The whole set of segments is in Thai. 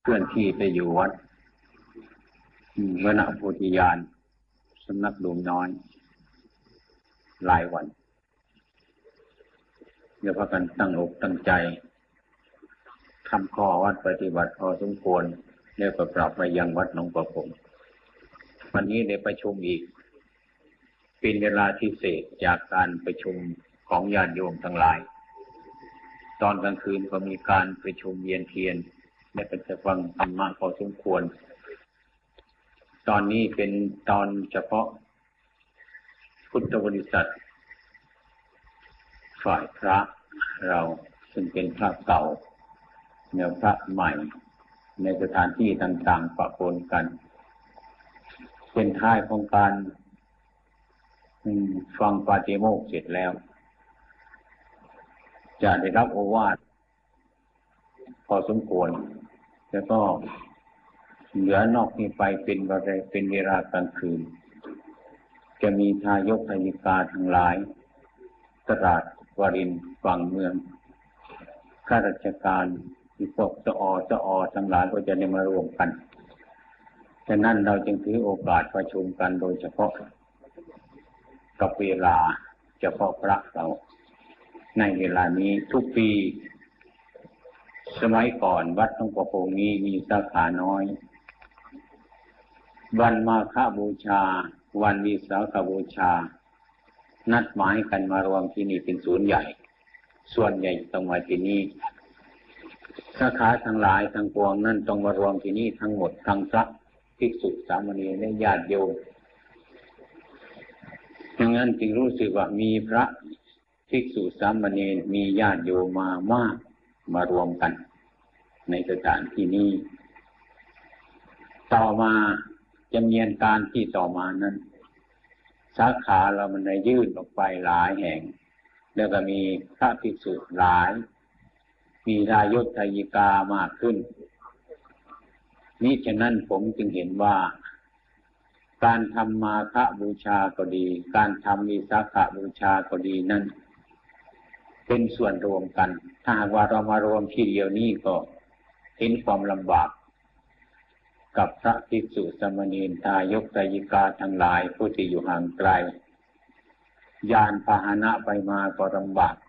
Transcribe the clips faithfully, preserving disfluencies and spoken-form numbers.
ลื่อนที่ไปอยู่วัดวณโพธิญาณสำนักหลวงน้อยหลายวันเดี๋ยวพากันตั้งอกตั้งใจทำข้อวัดปฏิบัติพอสมควรแล้วก็กลับมายังวัดหนองประพงวันนี้ได้ประชุมอีกเป็นเวลาพิเศษจากการประชุมของญาติโยมทั้งหลายตอนกลางคืนก็มีการประชุมเวียนเทียนและเป็นจะฟังธรรมะพอสมควรตอนนี้เป็นตอนเฉพาะพุทธบริษัทฝ่ายพระเราซึ่งเป็นพระเก่าแนวพระใหม่ในสถานที่ต่างๆปะปนกันเป็นท้ายของการฟังปาฏิโมกข์เสร็จแล้วจะได้รับโอวาทพอสมควรแล้วก็เหลือนอกนี้ไปเป็นเวลาเป็นเวลากลางคืนจะมีทายกทายิกาทั้งหลายตลาดวารินฝั่งเมืองข้าราชการที่พวกสอสอทั้งหลายก็จะได้มารวมกันฉะนั้นเราจึงถือโอกาสประชุมกันโดยเฉพาะกับเวลาเฉพาะพระเราในเวลานี้ทุกปีสมัยก่อนวัดหนองประพงนี้มีสาขาน้อยวันมาฆบูชาวันวิสาขบูชานัดหมายกันมารวมที่นี่เป็นศูนย์ใหญ่ส่วนใหญ่ต้องมาที่นี่สาขาทั้งหลายทั้งปวงนั่นต้องมารวมที่นี่ทั้งหมดทั้งพระภิกษุสามเณรและญาติโยมดังนั้นจึงรู้สึกว่ามีพระภิกษุสามเณรมีญาติโยมมามากมารวมกันในสถานที่นี้ต่อมาจำเนียนการที่ต่อมานั้นสาขาเรามันได้ยื่นออกไปหลายแห่งแล้วก็มีพระภิกษุหลายมีทายกทายิกามากขึ้นนี้ฉะนั้นผมจึงเห็นว่าการทำมาฆบูชาก็ดีการทำวิสาขบูชาก็ดีนั่นเป็นส่วนรวมกันถ้าหากว่าเรามารวมที่เดียวนี้ก็เห็นความลำบากกับพระภิกษุสามเณรทายกทายิกาทั้งหลายผู้ที่อยู่ห่างไกลยานพาหนะไปมาก็ลำบาก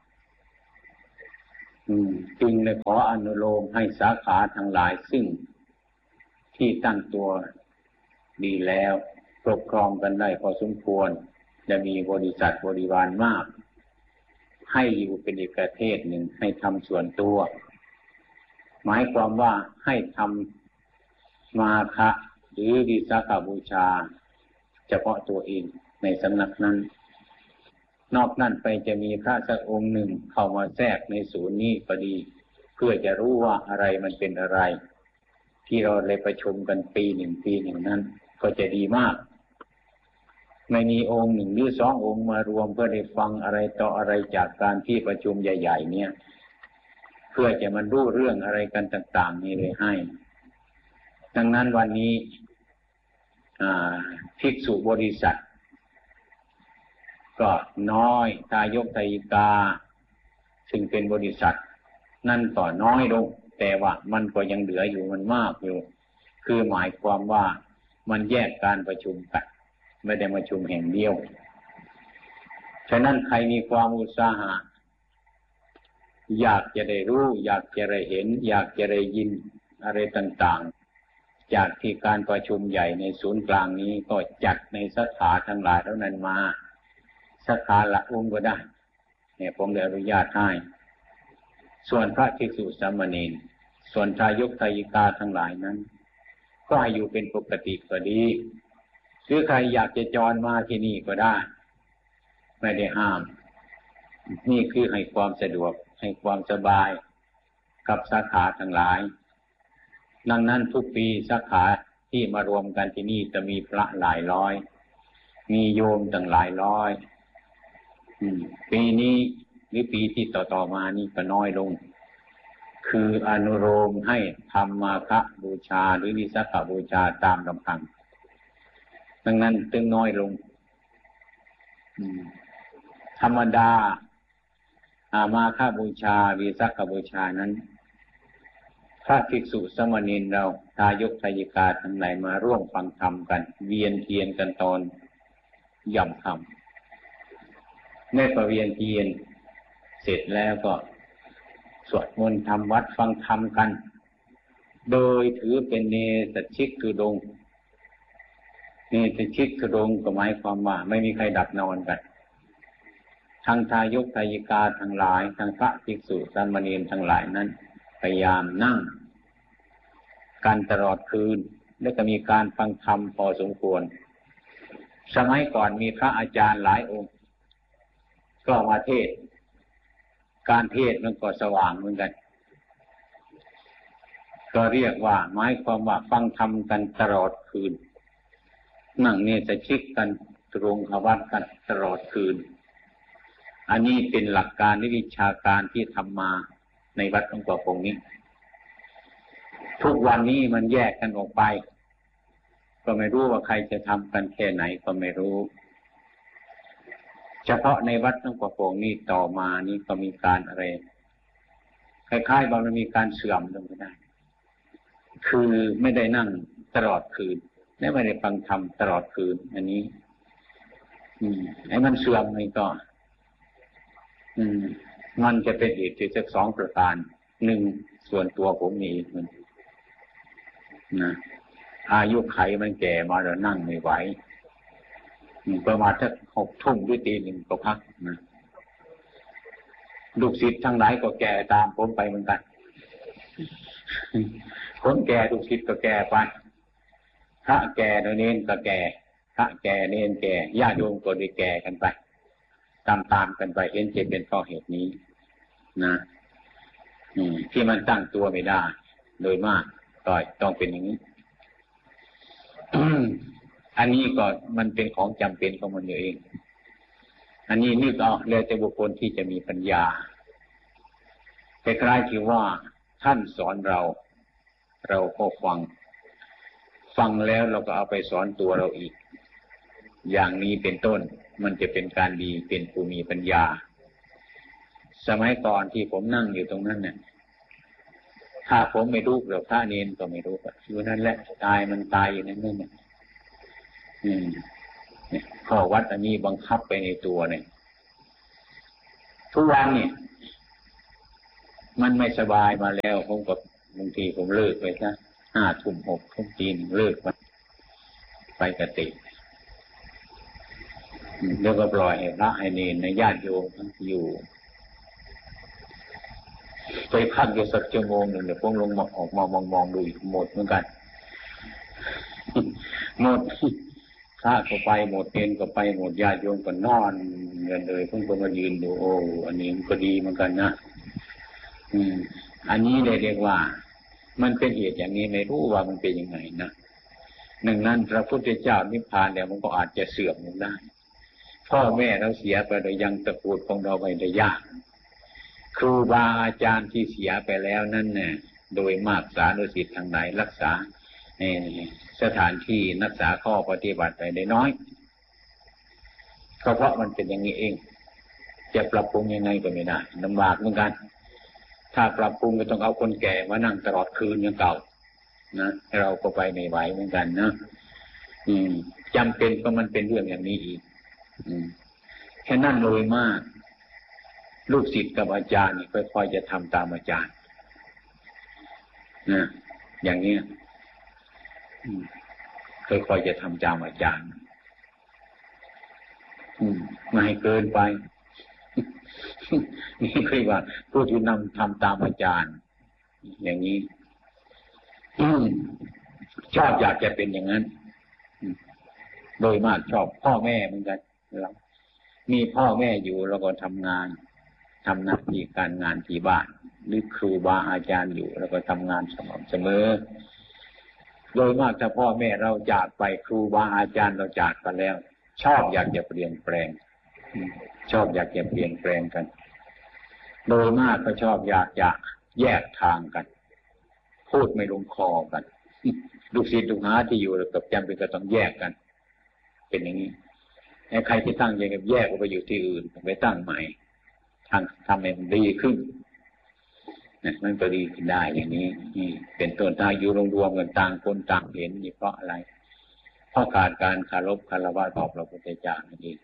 จึงเลยขออนุโลมให้สาขาทั้งหลายซึ่งที่ตั้งตัวดีแล้วปกครองกันได้พอสมควรจะมีบริษัทบริวารมากให้อยู่เป็นอีกประเทศหนึ่งให้ทำส่วนตัวหมายความว่าให้ทำมาฆะหรือวิสาขบูชาเฉพาะตัวเองในสำนักนั้นนอกนั้นไปจะมีพระสักองค์หนึ่งเข้ามาแทรกในศูนย์นี้พอดีเพื่อจะรู้ว่าอะไรมันเป็นอะไรที่เราเลยประชุมกันปีหนึ่งปีหนึ่งนั้นก็จะดีมากไม่มีองค์หนึ่งหรือสององค์มารวมเพื่อได้ฟังอะไรต่ออะไรจากการที่ประชุมใหญ่ๆเนี่ยเพื่อจะมันรู้เรื่องอะไรกันต่างๆนี่เลยให้ดังนั้นวันนี้ภิกษุบริษัทก็น้อยทายกทายิกาซึ่งเป็นบริษัทนั่นก็น้อยลงแต่ว่ามันก็ยังเหลืออยู่มันมากอยู่คือหมายความว่ามันแยกการประชุมกันไม่ได้ประชุมแห่งเดียวฉะนั้นใครมีความอุตสาหะอยากจะได้รู้อยากจะได้เห็นอยากจะได้ยินอะไรต่างๆจากที่การประชุมใหญ่ในศูนย์กลางนี้ก็จัดในสาขาทั้งหลายเท่านั้นมาสาขาละองค์ก็ได้เนี่ยผมได้อนุญาตให้ส่วนพระภิกษุสามเณรส่วนทายกทายิกาทั้งหลายนั้นก็ให้อยู่เป็นปกติก็ดีหรือใครอยากจะจรมาที่นี่ก็ได้ไม่ได้ห้ามนี่คือให้ความสะดวกให้ความสบายกับสาขาทั้งหลายดังนั้นทุกปีสาขาที่มารวมกันที่นี่จะมีพระหลายร้อยมีโยมตั้งหลายร้อยปีนี้หรือปีที่ต่อๆมานี่ก็น้อยลงคืออนุโลมให้ทำมาฆบูชาหรือวิสาขบูชาตามลำพังดังนั้นจึงน้อยลงธรรมดามาฆบูชาวิสาขบูชานั้นพระภิกษุสามเณรเราทายกทายิกาทั้งหลายมาร่วมฟังธรรมกันเวียนเทียนกันตอนย่ำค่ำเมื่อประเวียนเทียนเสร็จแล้วก็สวดมนต์ทำวัดฟังธรรมกันโดยถือเป็นเนสชิกทุดงค์เนสชิกทุดงค์ก็หมายความว่าไม่มีใครดับนอนกันทั้งทายกทายิกาทั้งหลายทั้งพระภิกษุสามเณรทั้งหลายนั้นพยายามนั่งกันตลอดคืนและก็มีการฟังธรรมพอสมควรสมัยก่อนมีพระอาจารย์หลายองค์ก็มาเทศน์การเทศน์มันก็สว่างเหมือนกันก็เรียกว่าหมายความว่าฟังธรรมกันตลอดคืนนั่งเนสชิกกันตรงขวัตกันตลอดคืนอันนี้เป็นหลักการวิชาการที่ทำมาในวัดหลวงปู่คงนี้ทุกวันนี้มันแยกกันออกไปก็ไม่รู้ว่าใครจะทำกันแค่ไหนก็ไม่รู้เฉพาะในวัดหลวงปู่คงนี้ต่อมานี่ก็มีการอะไรคล้ายๆว่ามันมีการเสื่อมลงไปได้คือไม่ได้นั่งตลอดคืนและไม่ได้ฟังธรรมตลอดคืนอันนี้อืมไอ้มันเสื่อมนี่ก็อืมมันจะเป็นเหตุที่สักสองประการหนึ่งส่วนตัวผมมีมันนะอายุไขมันแก่มาแล้วนั่งไม่ไหวประมาณสักหกทุ่มด้วยตีหนึ่งก็พักนะลูกศิษย์ทั้งหลายก็แก่ตามผมไปเหมือนกันคนแก่ลูกศิษย์ก็แก่ไปพระแก่เนนก็แก่พระแก่เนนแก่ญาติโยมก็ได้แก่กันไปตามๆกันไปเห็นจะเป็นเพราะเหตุนี้นะที่มันตั้งตัวไม่ได้โดยมากก็ต้องเป็นอย่างนี้ อันนี้ก็มันเป็นของจำเป็นของมันเองอันนี้นึกเอาแล้วแต่บุคคลที่จะมีปัญญาแต่คล้ายที่ว่าท่านสอนเราเราก็ฟังฟังแล้วเราก็เอาไปสอนตัวเราอีกอย่างนี้เป็นต้นมันจะเป็นการดีเป็นผู้มีปัญญาสมัยก่อนที่ผมนั่งอยู่ตรงนั้นเนี่ยถ้าผมไม่รู้หรือพระเนรก็ไม่รู้อยู่นั่นแหละตายมันตายอยู่นั่นนั่นเนี่ยอืมเนี่ยข้อวัดอันนี้บังคับไปในตัวเนี่ยทุกวันเนี่ยมันไม่สบายมาแล้วผมก็บางทีผมเลิกไปซะห้าทุ่มหกทุ่มจีนเลิกไปไปกติแล้วก็ปล่อยให้พระให้เนรในญาติโยมอยู่ไปพักอยู่สักชั่วโมงหนึ่งเดี๋ยวผมลงมาออกมามองมองดูอีกหมดเหมือนกันหมดพระก็ไปหมดเนรก็ไปหมดญาติโยมก็นอนเงินเลยผมก็มายืนดูโอ้อันนี้มันก็ดีเหมือนกันนะอืมอันนี้เรียกว่ามันเป็นเหตุอย่างนี้ไม่รู้ว่ามันเป็นยังไงนะหนึ่งนั้นพระพุทธเจ้านิพพานแล้วมันก็อาจจะเสื่อมลงได้พ่อแม่เราเสียไปโดยยังตระกูลของเราไปได้ยากครูบาอาจารย์ที่เสียไปแล้วนั่นเนี่ยโดยมากสานุศิษย์ทางไหนรักษาสถานที่รักษาข้อปฏิบัติไปได้น้อยก็เพราะมันเป็นอย่างนี้เองจะปรับปรุงยังไงก็ไม่ได้ลำบากเหมือนกันถ้าปรับปรุงก็ต้องเอาคนแก่มานั่งตลอดคืนอย่างเก่านะเราก็ไปไม่ไหวเหมือนกันนะอืมจำเป็นเพราะมันเป็นเรื่องอย่างนี้อีกอืมแค่นั้นเลยมากลูกศิษย์กับอาจารย์นี่ค่อยๆจะทำตามอาจารย์นะอย่างนี้ค่อยๆจะทำตามอาจารย์ไม่ให้เกินไปนี่คือว่าผู้ที่นำทำตามอาจารย์อย่างนี้ชอบอยากจะเป็นอย่างนั้นโดยมากชอบพ่อแม่เหมือนกันเรามีพ่อแม่อยู่แล้วก็ทำงานทำหน้าที่การงานที่บ้านหรือครูบาอาจารย์อยู่แล้วก็ทำงานสม่ำเสมอโดยมากถ้าพ่อแม่เราจากไปครูบาอาจารย์เราจากไปแล้วชอบอยากจะเปลี่ยนแปลงชอบอยากจะเปลี่ยนแปลงกันโดยมากก็ชอบอยากจะแยกทางกันพูดไม่ลงคอกันลูกศิษย์ลูกหาที่อยู่กับจำเป็นก็ต้องแยกกันเป็นอย่างนี้ใครที่ตั้งใจกับแยกออกไปอยู่ที่อื่นไปตั้งใหม่ทางทำให้มันดีขึ้นนะมันก็ดีขึ้นได้อย่างนี้นี่เป็นต้นถ้าอยู่รวมๆกันต่างคนต่างเห็นนี่เพราะอะไรเพราะขาดการคารพคารวะต่อพระพุทธเจ้านั่นเอง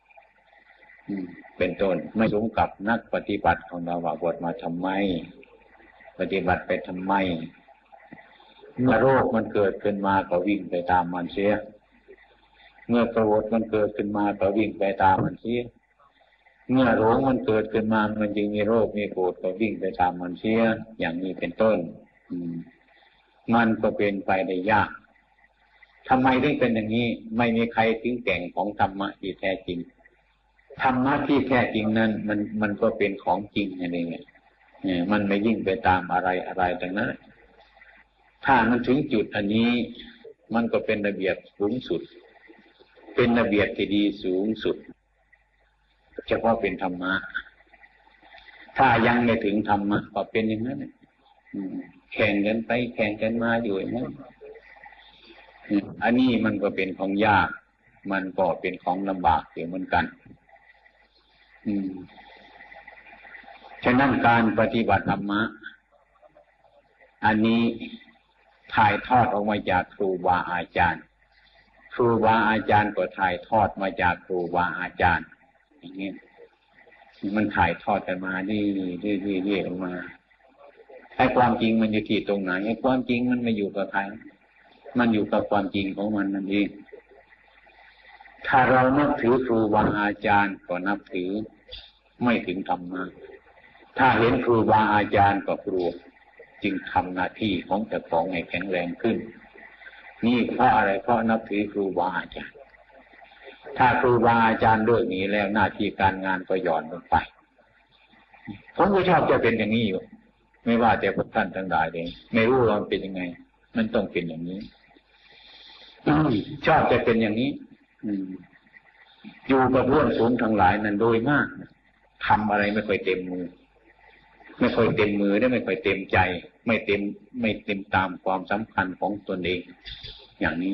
เป็นต้นไม่สมกับนักปฏิบัติของเราว่าบวชมาทำไมปฏิบัติไปทำไมเมื่อโรคมันเกิดขึ้นมาก็วิ่งไปตามมันเสียเมื่อโกรธมันเกิดขึ้นมาก็วิ่งไปตามมันเสียเมื่อหลงมันเกิดขึ้นมามันจึงมีโรคมีโกรธก็วิ่งไปตามมันเสียอย่างนี้เป็นต้นมันก็เป็นไปได้ยากทำไมถึงเป็นอย่างนี้ไม่มีใครถึงแก่งของธรรมะที่แท้จริงธรรมะที่แท้จริงนั้นมันมันก็เป็นของจริงนั่นเองเนี่ยมันไม่ยิ่งไปตามอะไรอะไรดังนั้นถ้ามันถึงจุดอันนี้มันก็เป็นระเบียบสูงสุดเป็นระเบียบที่ดีสูงสุดเฉพาะเป็นธรรมะถ้ายังไม่ถึงธรรมะก็เป็นอย่างนั้นแข่งกันไปแข่งกันมาอยู่อย่างนั้นอันนี้มันก็เป็นของยากมันก็เป็นของลำบากเหมือนกันอืมฉะนั้นการปฏิบัติธรรมะอันนี้ถ่ายทอดออกมาจากครูบาอาจารย์ครูบาอาจารย์ก็ถ่ายทอดมาจากครูบาอาจารย์อย่างนี้มันถ่ายทอดกันมานี่นี่นี่นี่ออกมาไอ้ความจริงมันอยู่ที่ตรงไหนไอ้ความจริงมันไม่อยู่กับใครมันอยู่กับความจริงของมันนั่นเองถ้าเรานับถือครูบาอาจารย์ก็นับถือไม่ถึงธรรมะถ้าเห็นครูบาอาจารย์ก็กลัวจึงทำหน้าที่ของเจ้าของให้แข็งแรงขึ้นนี่เพราะอะไรเพราะนับถือครูบาอาจารย์ถ้าครูบาอาจารย์เลิกนี้แล้วหน้าที่การงานก็หย่อนลงไปผมก็ชอบจะเป็นอย่างนี้อยู่ไม่ว่าแต่พวกท่านทั้งหลายเองไม่รู้ว่ามันเป็นยังไงมันต้องเป็นอย่างนี้ชอบจะเป็นอย่างนี้อยู่กับเรื่องสูงทั้งหลายนั้นโดยมากทำอะไรไม่ค่อยเต็มมือไม่ค่อยเต็มมือได้ไม่ค่อยเต็มใจไม่เต็มไม่เต็มตามความสำคัญของตนเองอย่างนี้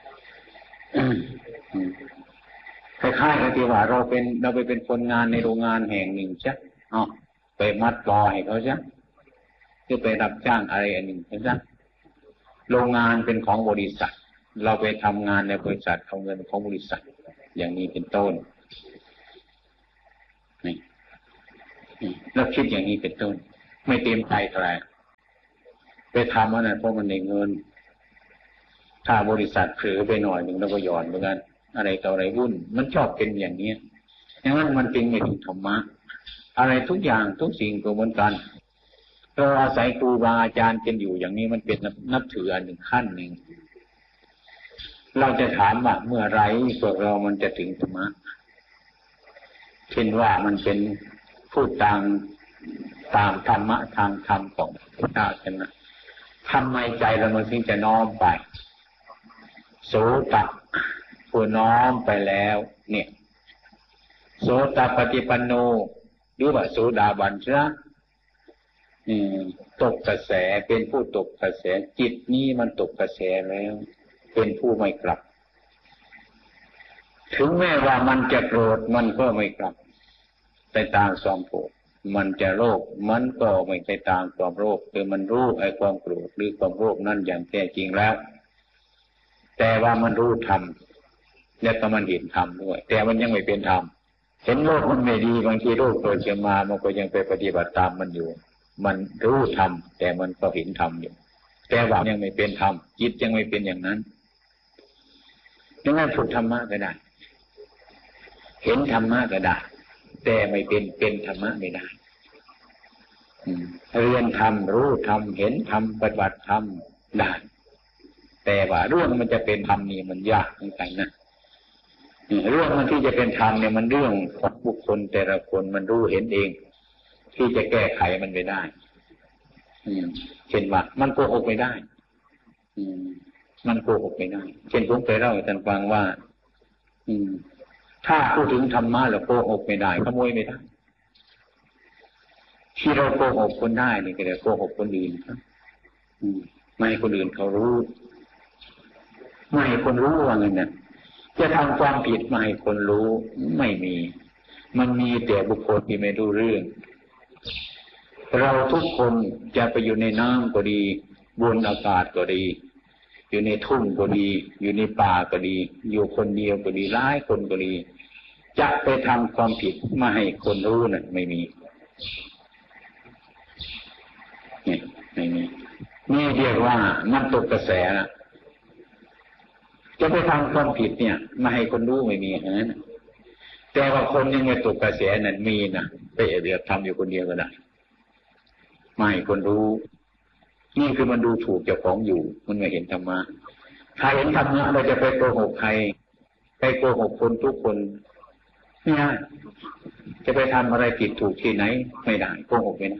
คล้ายๆกับที่ว่าเราเป็นเราไปเป็นคนงานในโรงงานแห่งหนึ่งใช่อ๋อไปมัดรอให้เขาใช่คือไปรับจ้างอะไรอันหนึ่งใช่ไหมโรงงานเป็นของบริษัทเราไปทำงานในบริษัทเอาเงินของบริษัทอย่างนี้เป็นต้นนี่แล้วคิดอย่างนี้เป็นต้นไม่เต็มใจเท่าไหร่ไปทำว่านั่นเพราะมันในเงินถ้าบริษัทเผลอไปหน่อยหนึ่งแล้วก็หย่อนเหมือนกันอะไรต่ออะไรวุ่นมันชอบเป็นอย่างนี้ดังนั้นมันจึงไม่ถึงธรรมะอะไรทุกอย่างทุกสิ่งก็เหมือนกันเราอาศัยครูบาอาจารย์เป็นอยู่อย่างนี้มันเป็นนับถืออันหนึ่งขั้นหนึ่งเราจะถามว่าเมื่อไรพวกเรามันจะถึงธรรมะเช่นว่ามันเป็นพูดตามตามธรรมะทางธรรมของพระเจ้าใช่ไหมทำไมใจเรามันถึงจะน้อมไปโสตผู้น้อมไปแล้วเนี่ยโสตปฏิปันโนหรือว่าโสดาบันใช่ไหมตกกระแสเป็นผู้ตกกระแสจิตนี้มันตกกระแสแล้วเป็นผู้ไม่กลับถึงแม้ว่ามันจะโกรธมันก็ไม่กลับไปตามความโกรธมันจะโลภมันก็ไม่ไปตามความโลภคือมันรู้ไอ้ความโกรธหรือความโลภนั่นอย่างแท้จริงแล้วแต่ว่ามันรู้ธรรมและก็มันเห็นธรรมด้วยแต่มันยังไม่เป็นธรรมเห็นโลกมันไม่ดีบางทีโลกเกิดขึ้นมามันก็ยังไปปฏิบัติตามมันอยู่มันรู้ธรรมแต่มันก็เห็นธรรมอยู่แต่ว่ายังไม่เป็นธรรมจิตยังไม่เป็นอย่างนั้นดังนั้นฝึกธรรมะก็ได้เห็นธรรมะก็ได้แต่ไม่เป็นเป็นธรรมะไม่ได้เรียนธรรมรู้ธรรมเห็นธรรมปฏิบัติธรรมได้แต่ว่าเรื่องมันจะเป็นธรรมนี่มันยากเหมือนกันนะเรื่องมันที่จะเป็นธรรมเนี่ยมันเรื่องของบุคคลแต่ละคนมันรู้เห็นเองที่จะแก้ไขมันไม่ได้เช่นว่ามันโกหกไม่ได้มันโกหกไม่ได้เช่นผมเคยเล่าให้ท่านฟังว่าถ้าพูดถึงธรรมะแล้วโกหกไม่ได้ขโมยไม่ได้ที่เราโกหกคนได้นี่ก็เรียกโกหกคนอื่นครับไม่ให้คนอื่นเขารู้ไม่ให้คนรู้ว่าไงเนี่ยจะทำความผิดไม่ให้คนรู้ไม่มีมันมีแต่บุคคลที่ไม่รู้เรื่องเราทุกคนจะไปอยู่ในน้ำก็ดีบนอากาศก็ดีอยู่ในทุ่งก็ดีอยู่ในป่าก็ดีอยู่คนเดียวก็ดีหลายคนก็ดีจะไปทำความผิดไม่ให้คนรู้นั่นไม่มีนี่ไม่มีนี่เรียกว่ามันตกกระแสนะจะไปทำความผิดเนี่ยไม่ให้คนรู้ไม่มีนะแต่ว่าคนยังไม่ตกกระแสนั่นมีนะไปเรียกทำอยู่คนเดียวก็ได้ไม่ให้คนรู้นี่คือมันดูถูกเจ้าของอยู่มันไม่เห็นธรรมะถ้าเห็นธรรมะเราจะไปโกหกใครไปโกหกคนทุกคนเนี่ยจะไปทำอะไรผิดถูกที่ไหนไม่ได้โกหกไม่ได้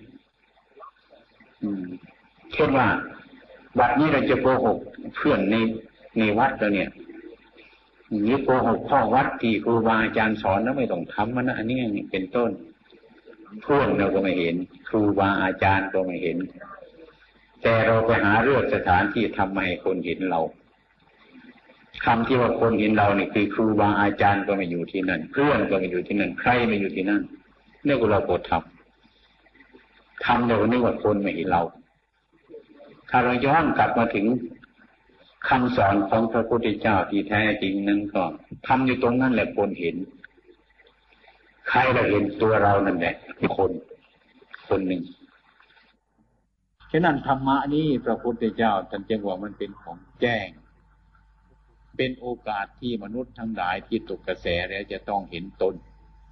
เช่นว่าบัดนี้เราจะโกหกเพื่อนในในวัดเราเนี่ยหรือโกหกพ่อวัดที่ครูบาอาจารย์สอนแล้วไม่ต้องทำมันนะอันนี้เป็นต้นเพื่อนเราก็ไม่เห็นครูบาอาจารย์ก็ไม่เห็นแต่เราไปหาเรื่องสถานที่ทำให้คนเห็นเราคำที่ว่าคนเห็นเราเนี่ยคือครูบาอาจารย์ก็ไม่อยู่ที่นั่นเพื่อนก็ไม่อยู่ที่นั่นใครไม่อยู่ที่นั่นเนี่ยเราโกรธทำทำเรานึกว่าคนไม่เห็นเราถ้าเราย้อนกลับมาถึงคำสอนของพระพุทธเจ้าที่แท้จริงนั้นก็ทำอยู่ตรงนั้นแหละคนเห็นใครเราเห็นตัวเรานั่นแหละคนคนหนึ่งฉะนั้นธรรมะนี้พระพุทธเจ้าท่านจึงว่ามันเป็นของแจ้งเป็นโอกาสที่มนุษย์ทั้งหลายที่ตกกระแสแล้วจะต้องเห็นตน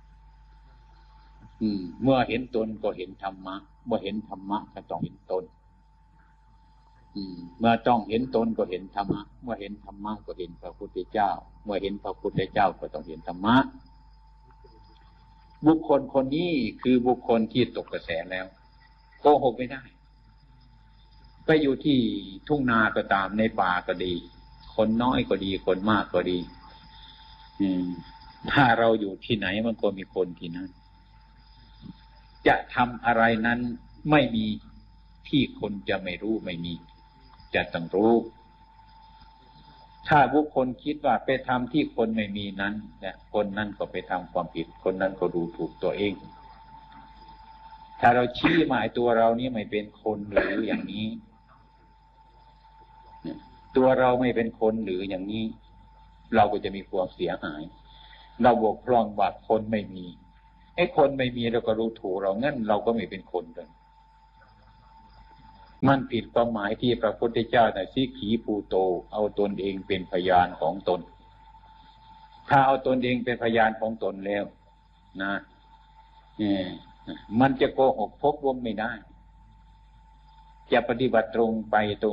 อืมเมื่อเห็นตนก็เห็นธรรมะเมื่อเห็นธรรมะก็ต้องเห็นตนอืมเมื่อต้องเห็นตนก็เห็นธรรมะเมื่อเห็นธรรมะก็เห็นพระพุทธเจ้าเมื่อเห็นพระพุทธเจ้าก็ต้องเห็นธรรมะบุคคลคนนี้คือบุคคลที่ตกกระแสแล้วโกหกไม่ได้ไปอยู่ที่ทุ่งนาก็ตามในป่าก็ดีคนน้อยก็ดีคนมากก็ดีอืมถ้าเราอยู่ที่ไหนมันก็มีคนที่นั้นจะทำอะไรนั้นไม่มีที่คนจะไม่รู้ไม่มีจะต้องรู้ถ้าบุคคลคิดว่าไปทำที่คนไม่มีนั้นเนี่ยคนนั้นก็ไปทำความผิดคนนั้นก็ดูถูกตัวเองถ้าเราชี้หมายตัวเรานี่ไม่เป็นคนหรืออย่างนี้ตัวเราไม่เป็นคนหรืออย่างนี้เราก็จะมีความเสียหายเราบกพร่องว่าคนไม่มีไอ้คนไม่มีเราก็รู้ถูกเรางั้นเราก็ไม่เป็นคนเลยมันผิดความหมายที่พระพุทธเจ้าในสิขีภูโตเอาตนเองเป็นพยานของตนถ้าเอาตนเองเป็นพยานของตนแล้วนะเนี่ยมันจะโกหกพกลมไม่ได้จะปฏิบัติตรงไปตรง